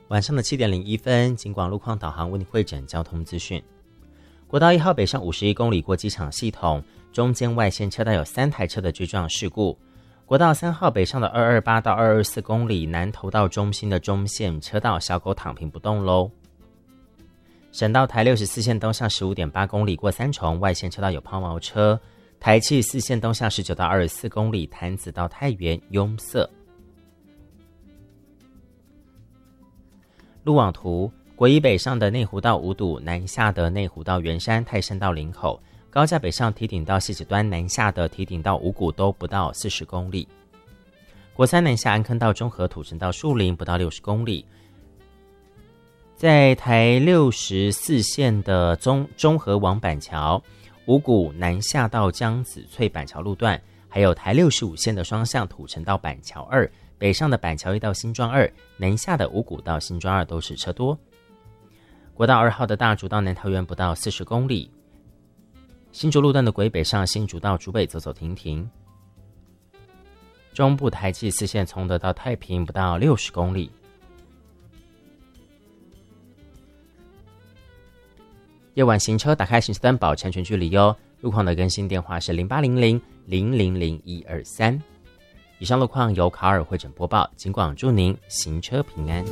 晚上的7点01分，警广路况导航为你汇整交通资讯。国道1号北上51公里过机场系统，中间外线车道有3台车的追撞事故。国道3号北上的228到224公里南投到中心的中线车道小狗躺平不动喽。省道台64线东向15.8公里过三重，外线车道有抛锚车。台74线东向19到24公里潭子到太原拥塞。路网图，国一北上的内湖到五堵，南下的内湖到圆山、泰山到林口，高架北上堤顶到汐止端，南下的堤顶到五股都不到40公里。国三南下安坑到中和、土城到树林不到60公里。在台64线的中和往板桥，五股南下到江子翠板桥路段，还有台65线的双向土城到板桥2，北上的板桥1到新庄2，南下的五股到新庄2都是车多。国道2号的大竹到南桃园不到40公里。新竹路段的轨北上新竹到竹北走走停停。中部台74线从德到太平不到60公里。夜晚行车打开行车灯保持安全距离哟。路况的更新电话是0800000123。以上路况由卡尔汇整播报，警广祝您行车平安。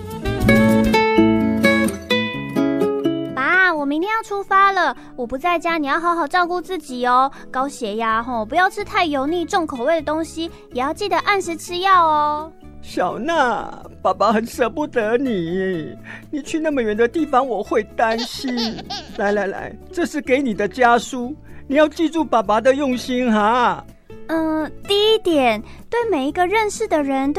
爸，我明天要出发了，我不在家，你要好好照顾自己哦。高血压不要吃太油腻重口味的东西，也要记得按时吃药哦。 小娜，爸爸很舍不得你，你去那么远的地方我会担心。来，这是给你的家书，你要记住爸爸的用心哈。 第一点，对每一个认识的人